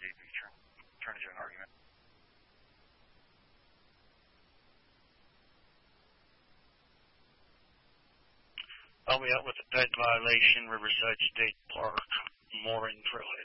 if you turn into an argument. Help me out with a pet violation, Riverside State Park, mooring trailer.